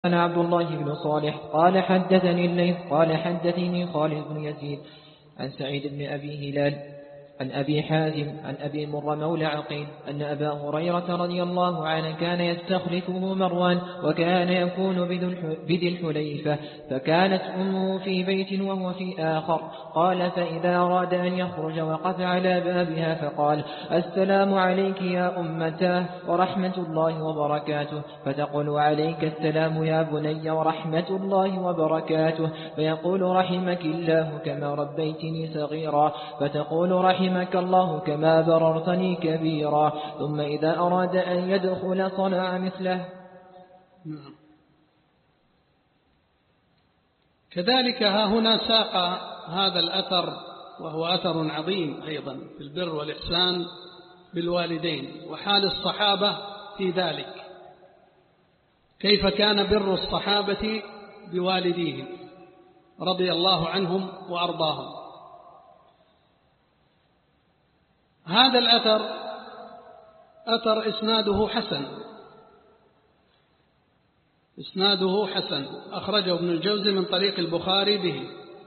أنا عبد الله بن صالح قال حدثني الليث قال حدثني خالد بن يزيد عن سعيد بن أبي هلال عن أبي حازم عن أبي مرة مولى عقيل أن أبا هريرة رضي الله عنه كان يستخلفه مروان وكان يكون بذي الحليفة، فكانت أمه في بيت وهو في آخر. قال فإذا أراد أن يخرج وقف على بابها فقال السلام عليك يا أمتاه ورحمة الله وبركاته، فتقول عليك السلام يا بني ورحمة الله وبركاته، فيقول رحمك الله كما ربيتني صغيرا، فتقول رحمك الله كما بررتني كبيرا. ثم إذا أراد أن يدخل صنع مثله. كذلك ها هنا ساق هذا الأثر، وهو أثر عظيم أيضا في البر والإحسان بالوالدين وحال الصحابة في ذلك، كيف كان بر الصحابة بوالديهم رضي الله عنهم وأرضاهم. هذا الأثر أثر إسناده حسن أخرجه ابن الجوزي من طريق البخاري به،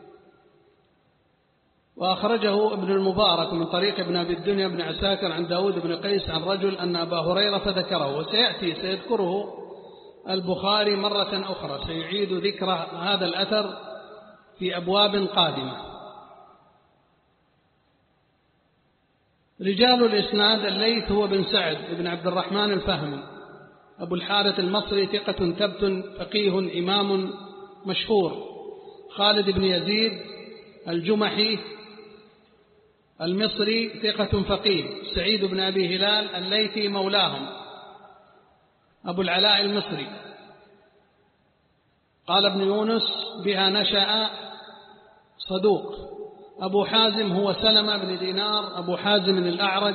وأخرجه ابن المبارك من طريق ابن أبي الدنيا بن عساكر عن داود بن قيس عن رجل أن أبا هريرة فذكره، سيذكره البخاري مرة أخرى، سيعيد ذكر هذا الأثر في أبواب قادمة. رجال الإسناد الليث هو بن سعد بن عبد الرحمن الفهمي أبو الحارث المصري ثقة ثبت فقيه إمام مشهور. خالد بن يزيد الجمحي المصري ثقة فقيه. سعيد بن أبي هلال الليثي مولاهم أبو العلاء المصري. قال ابن يونس بها نشأ صدوق. أبو حازم هو سلمة بن دينار أبو حازم الأعرج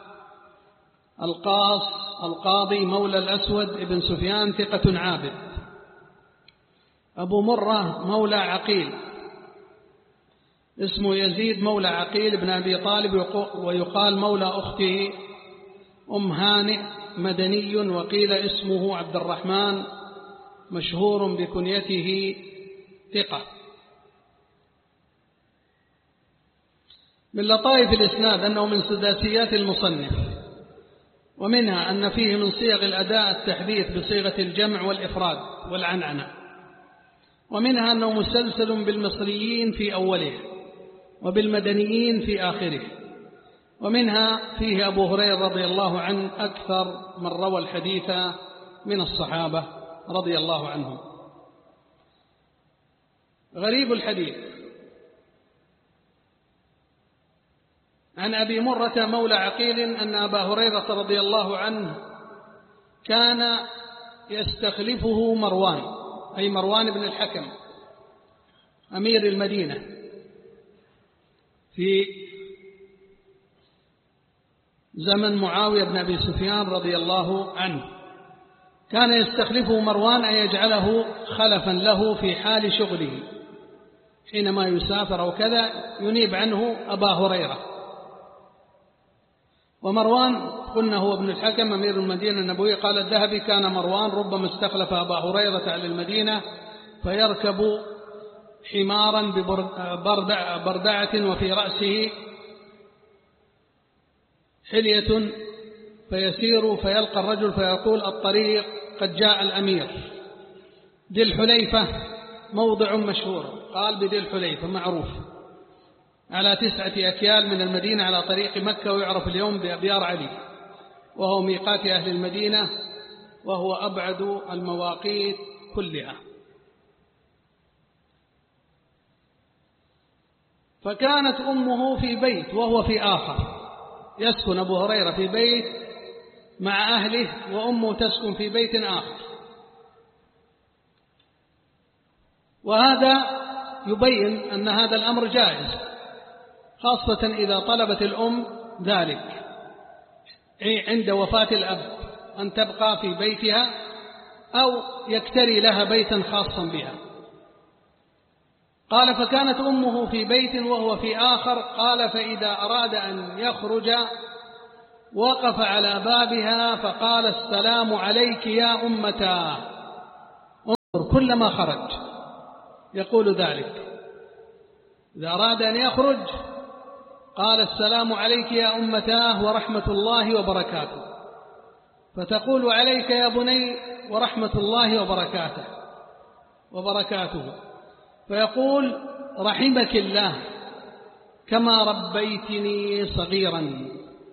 القاضي مولى الأسود ابن سفيان ثقة عابد. أبو مرة مولى عقيل اسمه يزيد مولى عقيل بن أبي طالب، ويقال مولى أخته أم هانئ، مدني، وقيل اسمه عبد الرحمن، مشهور بكنيته ثقة. من لطائف الإسناد أنه من سداسيات المصنف، ومنها أن فيه من صيغ الأداء التحديث بصيغة الجمع والإفراد والعنعنة، ومنها أنه مسلسل بالمصريين في أوله وبالمدنيين في آخره، ومنها فيه أبو هريرة رضي الله عنه أكثر من روى الحديث من الصحابة رضي الله عنهم. غريب الحديث عن أبي مرة مولى عقيل أن أبا هريرة رضي الله عنه كان يستخلفه مروان، أي مروان بن الحكم أمير المدينة، في زمن معاوية بن أبي سفيان رضي الله عنه. كان يستخلفه مروان أن يجعله خلفا له في حال شغله، حينما يسافر أو كذا ينيب عنه أبا هريرة. ومروان قلنا هو ابن الحكم أمير المدينة النبوية. قال الذهبي كان مروان ربما استخلف أبا هريرة على المدينة فيركب حمارا ببردعة وفي رأسه حلية، فيسير فيلقى الرجل فيقول الطريق قد جاء الأمير. ذي الحليفة موضع مشهور، قال بذي الحليفة معروف على 9 أكيال من المدينة على طريق مكة، ويعرف اليوم بأبيار علي، وهو ميقات أهل المدينة، وهو أبعد المواقيت كلها. فكانت أمه في بيت وهو في آخر، يسكن أبو هريرة في بيت مع أهله، وأمه تسكن في بيت آخر. وهذا يبين أن هذا الأمر جائز، خاصة إذا طلبت الأم ذلك عند وفاة الأب، أن تبقى في بيتها أو يكتري لها بيتا خاصا بها. قال فكانت أمه في بيت وهو في آخر. قال فإذا أراد أن يخرج وقف على بابها فقال السلام عليك يا أمتاه. كلما خرج يقول ذلك. إذا أراد أن يخرج قال السلام عليك يا أمتاه ورحمة الله وبركاته، فتقول عليك يا بني ورحمة الله وبركاته، فيقول رحمك الله كما ربيتني صغيرا،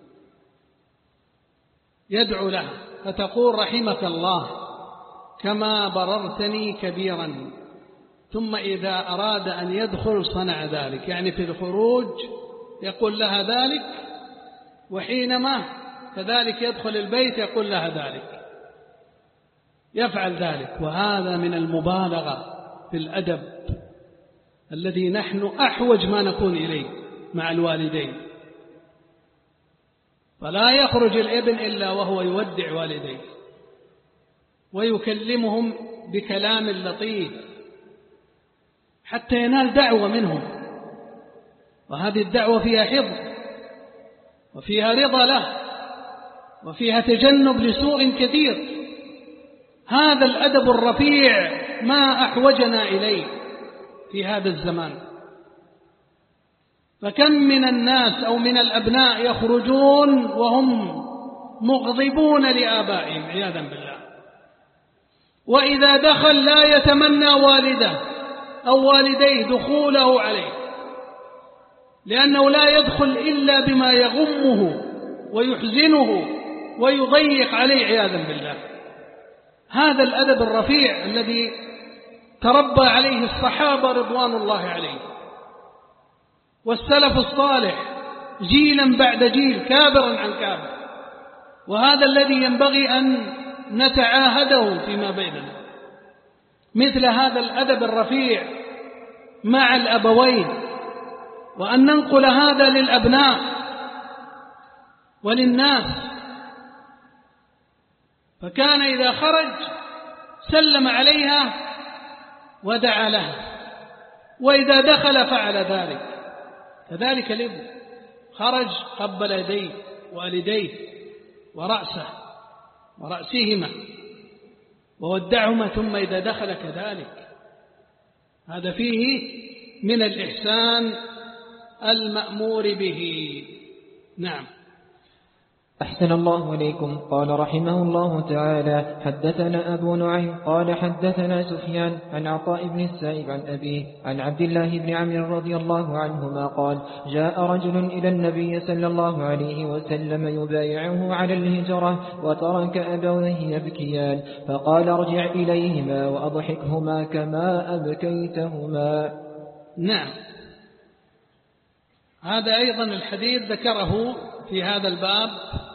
يدعو لها فتقول رحمك الله كما بررتني كبيرا. ثم إذا أراد أن يدخل صنع ذلك، يعني في الخروج يقول لها ذلك، وحينما كذلك يدخل البيت يقول لها ذلك، يفعل ذلك. وهذا من المبالغة في الأدب الذي نحن أحوج ما نكون إليه مع الوالدين. فلا يخرج الابن إلا وهو يودع والديه ويكلمهم بكلام لطيف حتى ينال دعوة منهم، وهذه الدعوة فيها حفظ وفيها رضا له وفيها تجنب لسوء كثير. هذا الأدب الرفيع ما أحوجنا إليه في هذا الزمان. فكم من الناس أو من الأبناء يخرجون وهم مغضبون لآبائهم عياذا بالله، وإذا دخل لا يتمنى والده أو والديه دخوله عليه، لأنه لا يدخل إلا بما يغمه ويحزنه ويضيق عليه عياذا بالله. هذا الأدب الرفيع الذي تربى عليه الصحابة رضوان الله عليهم والسلف الصالح جيلا بعد جيل كابرا عن كابر، وهذا الذي ينبغي أن نتعاهده فيما بيننا، مثل هذا الأدب الرفيع مع الأبوين، وأن ننقل هذا للأبناء وللناس. فكان إذا خرج سلم عليها ودعا لها، وإذا دخل فعل ذلك. كذلك الابن خرج قبل يديه والديه ورأسهما وودعهما، ثم إذا دخل كذلك. هذا فيه من الإحسان المأمور به. نعم. أحسن الله إليكم. قال رحمه الله تعالى: حدثنا أبو نعيم قال حدثنا سفيان عن عطاء بن السائب عن أبيه عن عبد الله بن عمرو رضي الله عنهما قال: جاء رجل إلى النبي صلى الله عليه وسلم يبايعه على الهجرة وترك أبويه يبكيان، فقال: ارجع إليهما وأضحكهما كما أبكيتهما. نعم. هذا أيضا الحديث ذكره في هذا الباب،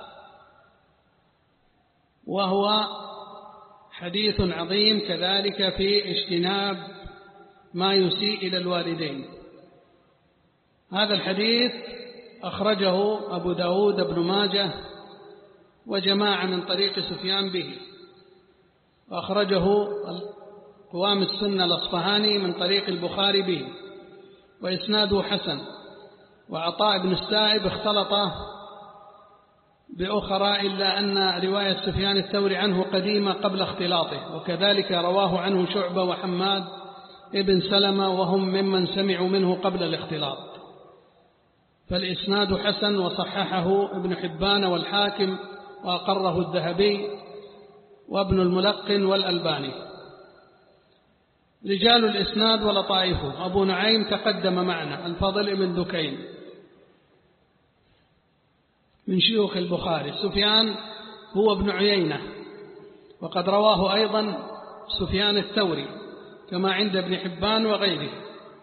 وهو حديث عظيم كذلك في اجتناب ما يسيء إلى الوالدين. هذا الحديث أخرجه أبو داود بن ماجه وجماعة من طريق سفيان به، وأخرجه قوام السنة الأصفهاني من طريق البخاري به، وإسناده حسن. وعطاء بن السائب اختلط بأخرى، إلا أن رواية سفيان الثوري عنه قديمة قبل اختلاطه، وكذلك رواه عنه شعبة وحماد ابن سلمة، وهم ممن سمعوا منه قبل الاختلاط. فالإسناد حسن، وصححه ابن حبان والحاكم، وأقره الذهبي وابن الملقن والألباني. رجال الإسناد ولطائفه: أبو نعيم تقدم معنا، الفضل بن دكين من شيوخ البخاري. سفيان هو ابن عيينة، وقد رواه أيضا سفيان الثوري كما عند ابن حبان وغيره.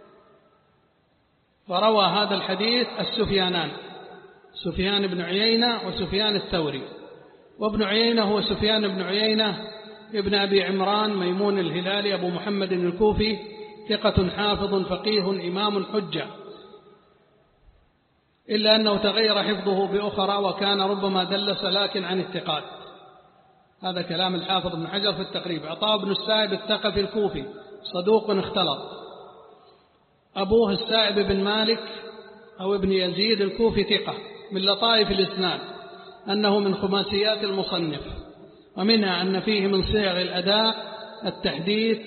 فروى هذا الحديث السفيانان، سفيان بن عيينة وسفيان الثوري. وابن عيينة هو سفيان بن عيينة ابن أبي عمران ميمون الهلالي أبو محمد الكوفي، ثقة حافظ فقيه إمام حجة، إلا أنه تغير حفظه بأخرى وكان ربما دلس لكن عن الثقات. هذا كلام الحافظ ابن حجر في التقريب. عطاء بن السائب الثقفي الكوفي صدوق اختلط. أبوه السائب بن مالك أو ابن يزيد الكوفي ثقة. من لطائف الإسناد أنه من خماسيات المصنف، ومنها أن فيه من صيغ الأداء التحديث